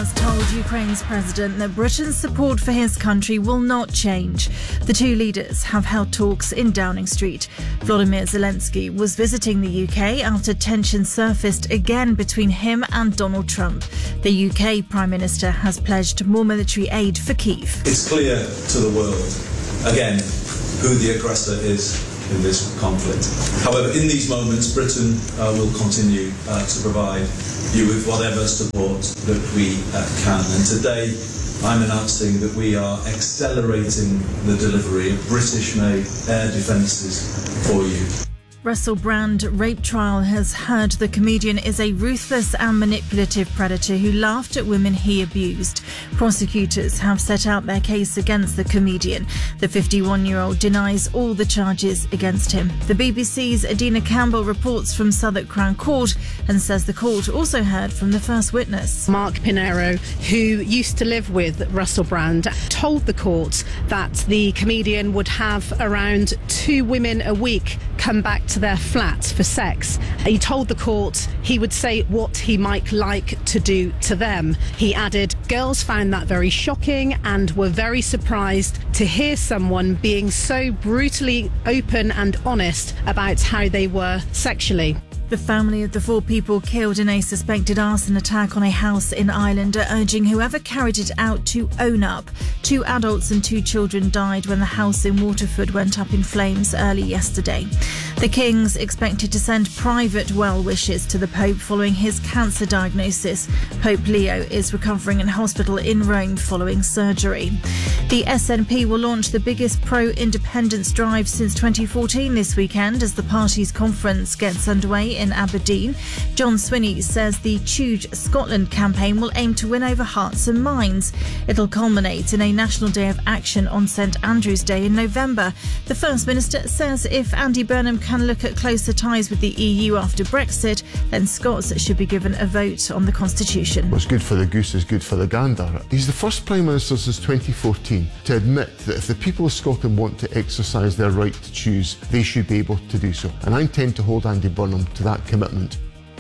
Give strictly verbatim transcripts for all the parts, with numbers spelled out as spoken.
has told Ukraine's president that Britain's support for his country will not change. The two leaders have held talks in Downing Street. Volodymyr Zelensky was visiting the U K after tensions surfaced again between him and Donald Trump. The U K Prime Minister has pledged more military aid for Kyiv. It's clear to the world, again, who the aggressor is in this conflict. However, in these moments, Britain uh, will continue uh, to provide you with whatever support that we uh, can. And today, I'm announcing that we are accelerating the delivery of British-made air defences for you. Russell Brand rape trial has heard the comedian is a ruthless and manipulative predator who laughed at women he abused. Prosecutors have set out their case against the comedian. The fifty-one-year-old denies all the charges against him. The B B C's Adina Campbell reports from Southwark Crown Court and says the court also heard from the first witness. Mark Pinero, who used to live with Russell Brand, told the court that the comedian would have around two women a week come back to their flat for sex. He told the court he would say what he might like to do to them. He added, girls found that very shocking and were very surprised to hear someone being so brutally open and honest about how they were sexually. The family of the four people killed in a suspected arson attack on a house in Ireland are urging whoever carried it out to own up. Two adults and two children died when the house in Waterford went up in flames early yesterday. The King's expected to send private well wishes to the Pope following his cancer diagnosis. Pope Leo is recovering in hospital in Rome following surgery. The S N P will launch the biggest pro-independence drive since twenty fourteen this weekend as the party's conference gets underway in Aberdeen. John Swinney says the Choose Scotland campaign will aim to win over hearts and minds. It'll culminate in a National Day of Action on St Andrew's Day in November. The First Minister says if Andy Burnham can look at closer ties with the E U after Brexit, then Scots should be given a vote on the Constitution. What's good for the goose is good for the gander. He's the first Prime Minister since twenty fourteen to admit that if the people of Scotland want to exercise their right to choose, they should be able to do so. And I intend to hold Andy Burnham to that commitment.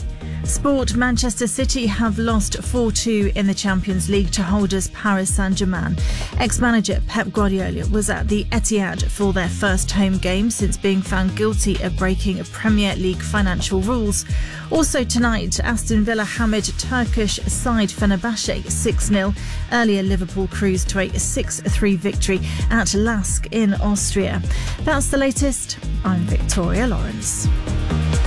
Sport. Manchester City have lost four two in the Champions League to holders Paris Saint-Germain. Ex-manager Pep Guardiola was at the Etihad for their first home game since being found guilty of breaking Premier League financial rules. Also tonight, Aston Villa hammered Turkish side Fenerbahce six nil. Earlier, Liverpool cruised to a six three victory at Lask in Austria. That's the latest. I'm Victoria Lawrence.